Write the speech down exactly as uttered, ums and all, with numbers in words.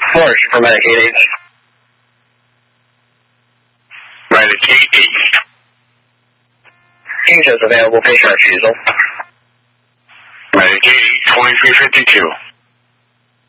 Flourish for Medicaid H. Medicaid H. H is available patient refusal. Medicaid H twenty-three fifty-two.